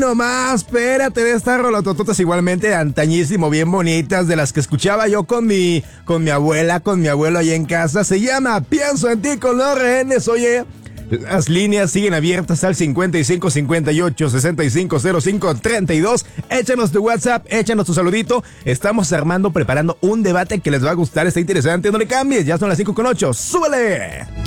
No más, espérate de estas rolotototas igualmente de antañísimo, bien bonitas, de las que escuchaba yo con mi abuela, con mi abuelo allá en casa. Se llama Pienso en ti con los Rehenes. Oye, las líneas siguen abiertas al 55 58 65 05 32. Échanos tu WhatsApp, échanos tu saludito. Estamos preparando un debate que les va a gustar, está interesante. No le cambies, ya son las 5:08. ¡Súbele!